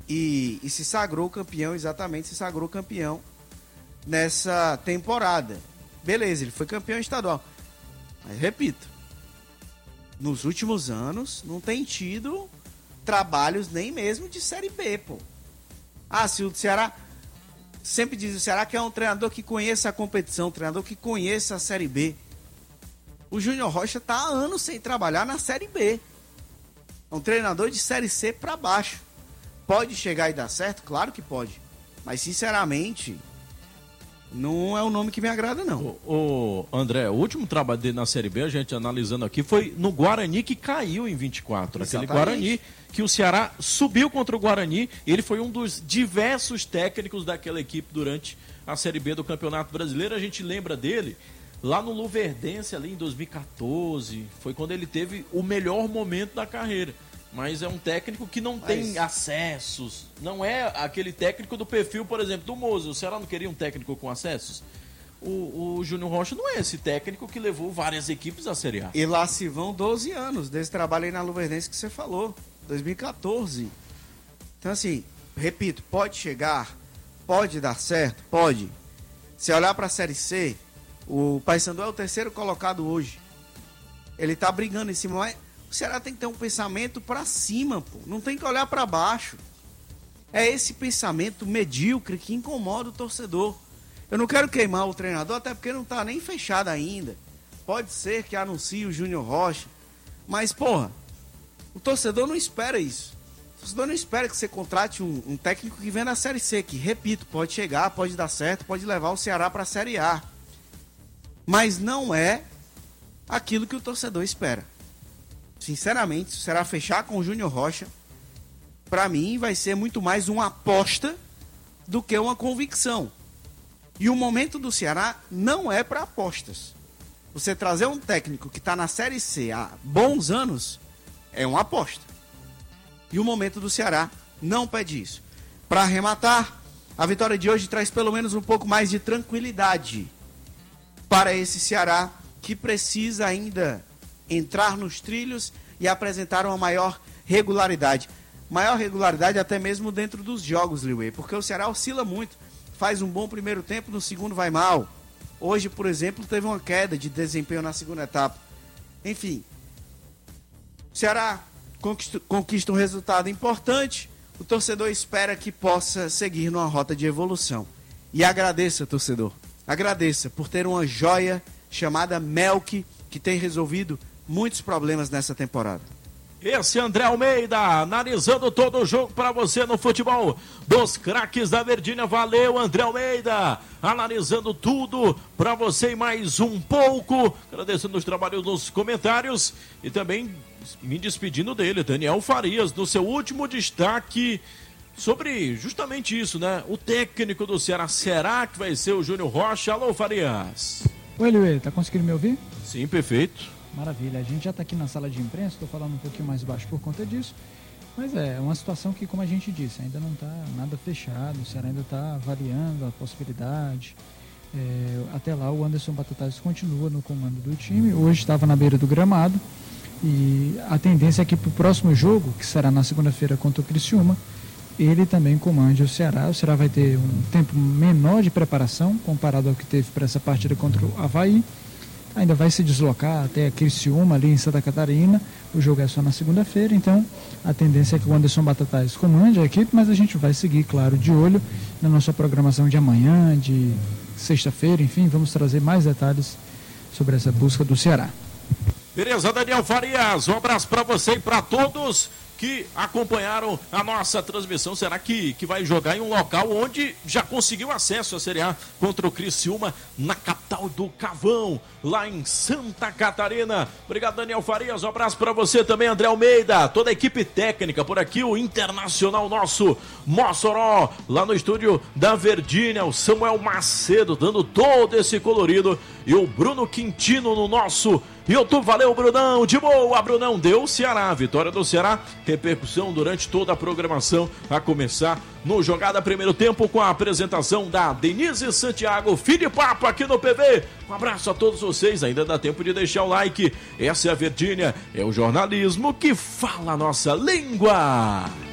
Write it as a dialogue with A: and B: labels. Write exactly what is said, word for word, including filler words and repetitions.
A: e, e se sagrou campeão, exatamente, se sagrou campeão nessa temporada. Beleza, ele foi campeão estadual. Mas, repito, nos últimos anos não tem tido trabalhos nem mesmo de Série B, pô. Ah, se o Ceará... Sempre diz o Ceará que é um treinador que conheça a competição, um treinador que conheça a Série B. O Júnior Rocha tá há anos sem trabalhar na Série B. É um treinador de Série C para baixo. Pode chegar e dar certo? Claro que pode. Mas, sinceramente, não é um nome que me agrada, não.
B: O, o André, o último trabalho dele na Série B, a gente analisando aqui, foi no Guarani, que caiu em vinte e quatro. Exatamente. Aquele Guarani que o Ceará subiu contra o Guarani. Ele foi um dos diversos técnicos daquela equipe durante a Série B do Campeonato Brasileiro. A gente lembra dele lá no Luverdense, ali em dois mil e catorze. Foi quando ele teve o melhor momento da carreira. Mas é um técnico que não tem Mas... acessos. Não é aquele técnico do perfil, por exemplo, do Moza. O Ceará não queria um técnico com acessos? O, o Júnior Rocha não é esse técnico que levou várias equipes à Série A.
A: E lá se vão doze anos desse trabalho aí na Luverdense que você falou. dois mil e catorze. Então, assim, repito, pode chegar, pode dar certo, pode. Se olhar para a Série C, o Paysandu é o terceiro colocado hoje. Ele tá brigando em cima, mas o Ceará tem que ter um pensamento para cima, pô. Não tem que olhar para baixo. É esse pensamento medíocre que incomoda o torcedor. Eu não quero queimar o treinador, até porque não tá nem fechado ainda. Pode ser que anuncie o Júnior Rocha, mas, porra, o torcedor não espera isso. O torcedor não espera que você contrate um, um técnico que vem na Série C, que, repito, pode chegar, pode dar certo, pode levar o Ceará para a Série A. Mas não é aquilo que o torcedor espera. Sinceramente, se o Ceará fechar com o Júnior Rocha, para mim vai ser muito mais uma aposta do que uma convicção. E o momento do Ceará não é para apostas. Você trazer um técnico que está na Série C há bons anos é uma aposta. E o momento do Ceará não pede isso. Para arrematar, a vitória de hoje traz pelo menos um pouco mais de tranquilidade para esse Ceará que precisa ainda entrar nos trilhos e apresentar uma maior regularidade. Maior regularidade até mesmo dentro dos jogos, Liuê, porque o Ceará oscila muito. Faz um bom primeiro tempo, no segundo vai mal. Hoje, por exemplo, teve uma queda de desempenho na segunda etapa. Enfim, o Ceará conquista, conquista um resultado importante. O torcedor espera que possa seguir numa rota de evolução. E agradeça, torcedor. Agradeça por ter uma joia chamada Melk, que tem resolvido muitos problemas nessa temporada.
B: Esse André Almeida, analisando todo o jogo para você no futebol dos craques da Verdinha. Valeu, André Almeida, analisando tudo para você e mais um pouco. Agradecendo os trabalhos nos comentários e também me despedindo dele, Daniel Farias, no seu último destaque sobre justamente isso, né? O técnico do Ceará, será que vai ser o Júnior Rocha? Alô, Farias.
C: Oi, Luê, tá conseguindo me ouvir?
B: Sim, perfeito.
C: Maravilha, a gente já está aqui na sala de imprensa, estou falando um pouquinho mais baixo por conta disso, mas é uma situação que, como a gente disse, ainda não está nada fechado, o Ceará ainda está avaliando a possibilidade. É, até lá o Anderson Batatais continua no comando do time, hoje estava na beira do gramado e a tendência é que para o próximo jogo, que será na segunda-feira contra o Criciúma, ele também comande o Ceará. O Ceará vai ter um tempo menor de preparação comparado ao que teve para essa partida contra o Avaí. Ainda vai se deslocar até a Criciúma, ali em Santa Catarina. O jogo é só na segunda-feira, então a tendência é que o Anderson Batatais comande a equipe, mas a gente vai seguir, claro, de olho na nossa programação de amanhã, de sexta-feira, enfim, vamos trazer mais detalhes sobre essa busca do Ceará.
B: Beleza, Daniel Farias, um abraço para você e para todos que acompanharam a nossa transmissão. Será que, que vai jogar em um local onde já conseguiu acesso à Série A contra o Criciúma, na capital do Cavão, lá em Santa Catarina. Obrigado, Daniel Farias, um abraço para você também, André Almeida, toda a equipe técnica por aqui, o Internacional nosso Mossoró, lá no estúdio da Verdinha, o Samuel Macedo dando todo esse colorido e o Bruno Quintino no nosso YouTube. Valeu, Brunão, de boa, Brunão, deu o Ceará, vitória do Ceará, repercussão durante toda a programação, a começar no Jogada Primeiro Tempo com a apresentação da Denise Santiago, filho de papo aqui no P V. Um abraço a todos vocês, ainda dá tempo de deixar o like. Essa é a Verdinha, é o jornalismo que fala a nossa língua.